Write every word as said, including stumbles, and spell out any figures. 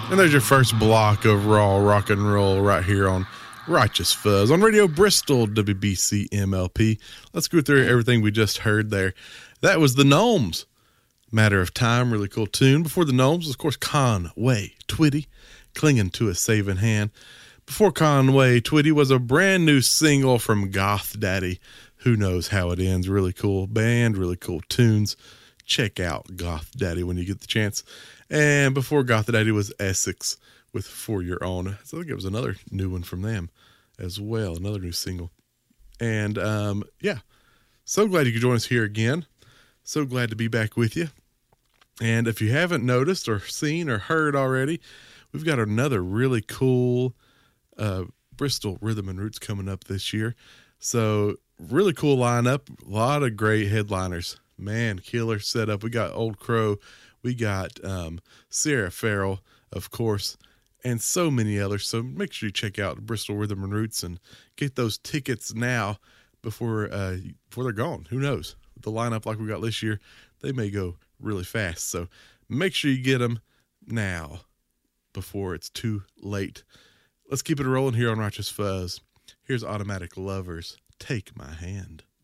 And there's your first block of raw rock and roll right here on Righteous Fuzz on Radio Bristol, W B C M L P. Let's go through everything we just heard there. That was the Gnomes. Matter of Time, really cool tune. Before the Gnomes, of course, Conway Twitty, Clinging to a Saving Hand. Before Conway Twitty was a brand new single from Goth Daddy. Who Knows How It Ends. Really cool band, really cool tunes. Check out Goth Daddy when you get the chance. And before Goth Daddy was Essex with For Your Own. So I think it was another new one from them as well, another new single. And um, yeah, so glad you could join us here again. So glad to be back with you. And if you haven't noticed or seen or heard already, we've got another really cool uh, Bristol Rhythm and Roots coming up this year. So really cool lineup, a lot of great headliners. Man, killer setup. We got Old Crow. We got um, Sarah Farrell, of course, and so many others. So make sure you check out Bristol Rhythm and Roots and get those tickets now before uh, before they're gone. Who knows? With the lineup like we got this year, they may go really fast. So make sure you get them now before it's too late. Let's keep it rolling here on Righteous Fuzz. Here's Automatic Lovers, Take My Hand.